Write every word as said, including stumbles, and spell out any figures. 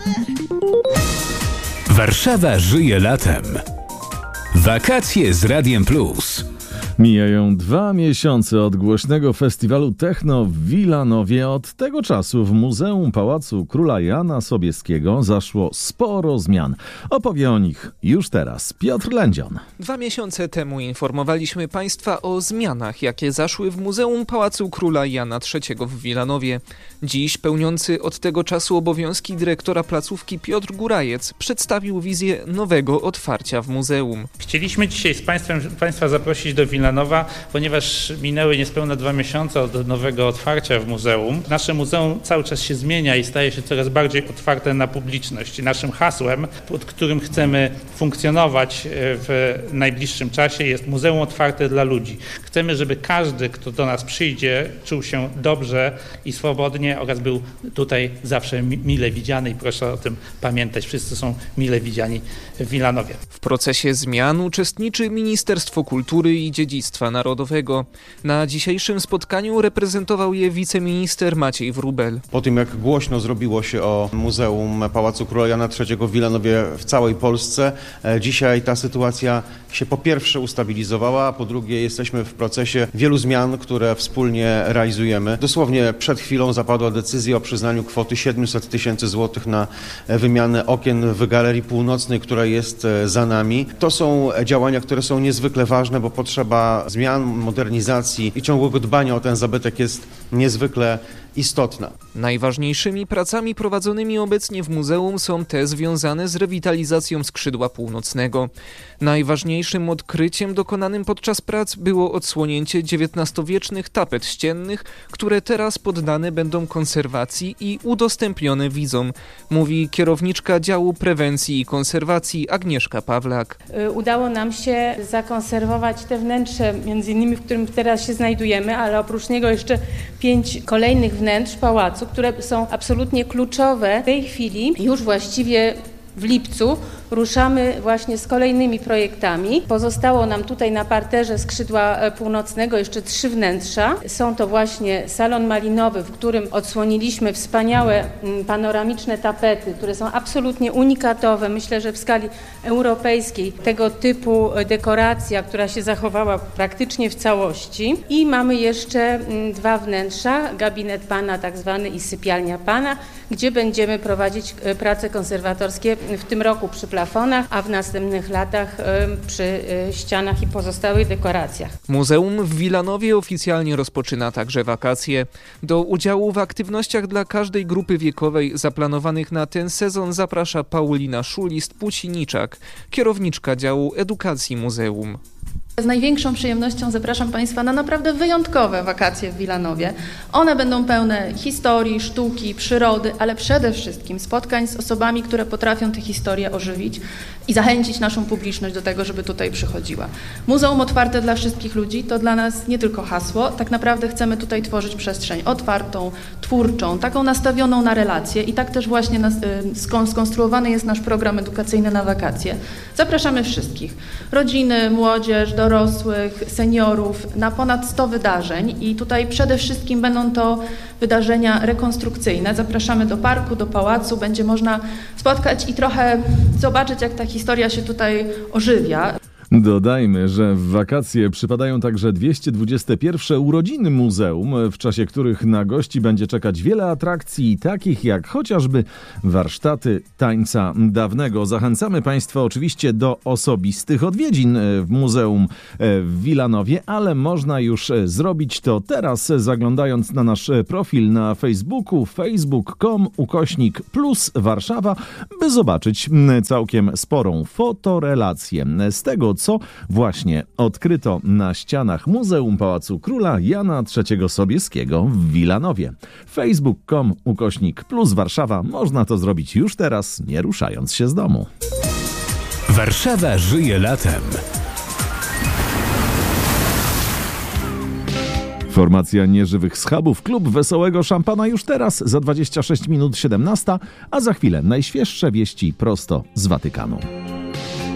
Warszawa żyje latem. Wakacje z Radiem Plus. Mijają dwa miesiące od głośnego festiwalu techno w Wilanowie. Od tego czasu w Muzeum Pałacu Króla Jana Sobieskiego zaszło sporo zmian. Opowie o nich już teraz Piotr Lędzion. Dwa miesiące temu informowaliśmy Państwa o zmianach, jakie zaszły w Muzeum Pałacu Króla Jana trzeciego w Wilanowie. Dziś pełniący od tego czasu obowiązki dyrektora placówki Piotr Górajec przedstawił wizję nowego otwarcia w muzeum. Chcieliśmy dzisiaj z Państwem, Państwa zaprosić do Wilanowa, ponieważ minęły niespełna dwa miesiące od nowego otwarcia w muzeum. Nasze muzeum cały czas się zmienia i staje się coraz bardziej otwarte na publiczność. Naszym hasłem, pod którym chcemy funkcjonować w najbliższym czasie, jest Muzeum Otwarte dla ludzi. Chcemy, żeby każdy, kto do nas przyjdzie, czuł się dobrze i swobodnie oraz był tutaj zawsze mile widziany i proszę o tym pamiętać. Wszyscy są mile widziani w Wilanowie. W procesie zmian uczestniczy Ministerstwo Kultury i Dziedzictwa Narodowego. Na dzisiejszym spotkaniu reprezentował je wiceminister Maciej Wróbel. Po tym, jak głośno zrobiło się o Muzeum Pałacu Króla Jana trzeciego w Wilanowie w całej Polsce, dzisiaj ta sytuacja się po pierwsze ustabilizowała, a po drugie jesteśmy w procesie wielu zmian, które wspólnie realizujemy. Dosłownie przed chwilą zapadła decyzja o przyznaniu kwoty siedemset tysięcy złotych na wymianę okien w Galerii Północnej, która jest za nami. To są działania, które są niezwykle ważne, bo potrzeba zmian, modernizacji i ciągłego dbania o ten zabytek jest niezwykle istotna. Najważniejszymi pracami prowadzonymi obecnie w muzeum są te związane z rewitalizacją skrzydła północnego. Najważniejszym odkryciem dokonanym podczas prac było odsłonięcie dziewiętnastowiecznych tapet ściennych, które teraz poddane będą konserwacji i udostępnione widzom, mówi kierowniczka działu prewencji i konserwacji Agnieszka Pawlak. Udało nam się zakonserwować te wnętrze, między innymi w którym teraz się znajdujemy, ale oprócz niego jeszcze pięć kolejnych wnętrz pałacu, które są absolutnie kluczowe. W tej chwili już właściwie w lipcu ruszamy właśnie z kolejnymi projektami. Pozostało nam tutaj na parterze skrzydła północnego jeszcze trzy wnętrza. Są to właśnie salon malinowy, w którym odsłoniliśmy wspaniałe panoramiczne tapety, które są absolutnie unikatowe. Myślę, że w skali europejskiej tego typu dekoracja, która się zachowała praktycznie w całości. I mamy jeszcze dwa wnętrza, gabinet pana tak zwany i sypialnia pana, gdzie będziemy prowadzić prace konserwatorskie w tym roku przy plafonach, a w następnych latach przy ścianach i pozostałych dekoracjach. Muzeum w Wilanowie oficjalnie rozpoczyna także wakacje. Do udziału w aktywnościach dla każdej grupy wiekowej zaplanowanych na ten sezon zaprasza Paulina Szulist-Puciniczak, kierowniczka działu edukacji muzeum. Z największą przyjemnością zapraszam Państwa na naprawdę wyjątkowe wakacje w Wilanowie. One będą pełne historii, sztuki, przyrody, ale przede wszystkim spotkań z osobami, które potrafią te historie ożywić i zachęcić naszą publiczność do tego, żeby tutaj przychodziła. Muzeum otwarte dla wszystkich ludzi to dla nas nie tylko hasło, tak naprawdę chcemy tutaj tworzyć przestrzeń otwartą, twórczą, taką nastawioną na relacje i tak też właśnie nas, y, skonstruowany jest nasz program edukacyjny na wakacje. Zapraszamy wszystkich, rodziny, młodzież, dorosłych, seniorów na ponad sto wydarzeń i tutaj przede wszystkim będą to wydarzenia rekonstrukcyjne. Zapraszamy do parku, do pałacu, będzie można spotkać i trochę zobaczyć, jak ta historia się tutaj ożywia. Dodajmy, że w wakacje przypadają także dwieście dwudzieste pierwsze urodziny muzeum, w czasie których na gości będzie czekać wiele atrakcji, takich jak chociażby warsztaty tańca dawnego. Zachęcamy Państwa oczywiście do osobistych odwiedzin w muzeum w Wilanowie, ale można już zrobić to teraz, zaglądając na nasz profil na Facebooku facebook kropka com ukośnik plus Warszawa, by zobaczyć całkiem sporą fotorelację z tego, co właśnie odkryto na ścianach Muzeum Pałacu Króla Jana trzeciego Sobieskiego w Wilanowie. facebook kropka com ukośnik plus Warszawa. Można to zrobić już teraz, nie ruszając się z domu. Warszawa żyje latem. Formacja nieżywych schabów, klub wesołego szampana już teraz za dwadzieścia sześć minut siedemnasta, a za chwilę najświeższe wieści prosto z Watykanu.